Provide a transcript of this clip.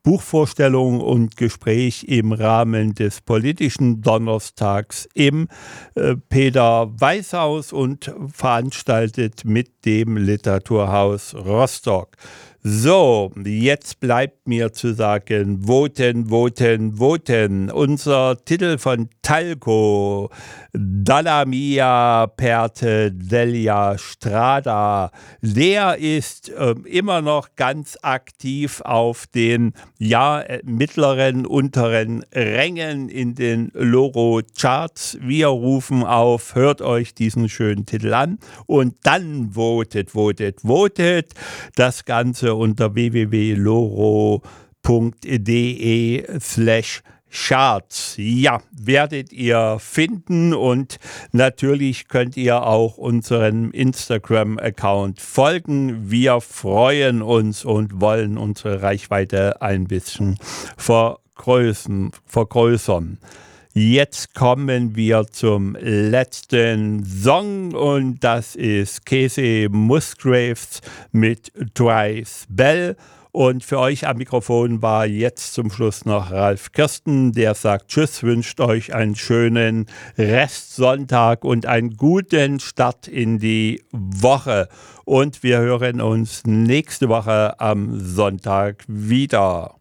Buchvorstellung und Gespräch im Rahmen des politischen Donnerstags im Peter-Weiß-Haus und veranstaltet mit dem Literaturhaus Rostock. So, jetzt bleibt mir zu sagen, voten, voten, voten. Unser Titel von Talco, Dalla Mia Perte della Strada, der ist immer noch ganz aktiv auf den mittleren, unteren Rängen in den Loro-Charts. Wir rufen auf, hört euch diesen schönen Titel an und dann votet, votet, votet. Das Ganze unter www.loro.de/Charts. Ja, werdet ihr finden und natürlich könnt ihr auch unserem Instagram-Account folgen. Wir freuen uns und wollen unsere Reichweite ein bisschen vergrößern. Jetzt kommen wir zum letzten Song und das ist Casey Musgraves mit Dry Spell. Und für euch am Mikrofon war jetzt zum Schluss noch Ralf Kirsten, der sagt Tschüss, wünscht euch einen schönen Restsonntag und einen guten Start in die Woche. Und wir hören uns nächste Woche am Sonntag wieder.